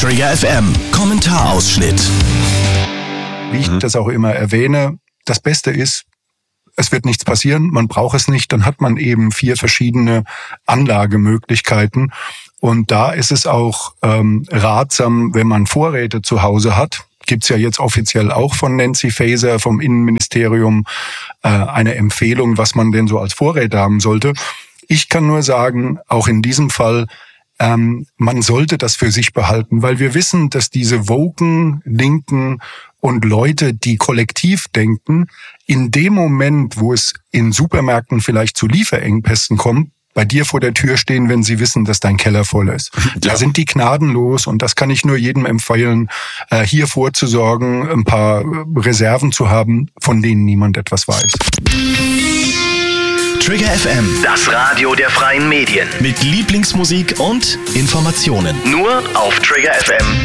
Trigger FM Kommentarausschnitt. Wie ich das auch immer erwähne, das Beste ist, es wird nichts passieren, man braucht es nicht, dann hat man eben 4 verschiedene Anlagemöglichkeiten. Und da ist es auch ratsam, wenn man Vorräte zu Hause hat. Gibt's ja jetzt offiziell auch von Nancy Faeser vom Innenministerium eine Empfehlung, was man denn so als Vorräte haben sollte. Ich kann nur sagen, auch in diesem Fall, man sollte das für sich behalten, weil wir wissen, dass diese woken Linken und Leute, die kollektiv denken, in dem Moment, wo es in Supermärkten vielleicht zu Lieferengpässen kommt, bei dir vor der Tür stehen, wenn sie wissen, dass dein Keller voll ist. Ja. Da sind die gnadenlos und das kann ich nur jedem empfehlen, hier vorzusorgen, ein paar Reserven zu haben, von denen niemand etwas weiß. Trigger FM, Das Radio der freien Medien. mit Lieblingsmusik und Informationen. Nur auf triggerfm.fm.